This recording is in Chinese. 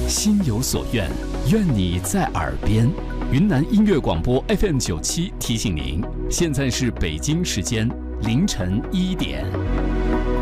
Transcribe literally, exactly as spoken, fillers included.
心有所愿，愿你在耳边。云南音乐广播 F M 九七提醒您，现在是北京时间凌晨一点。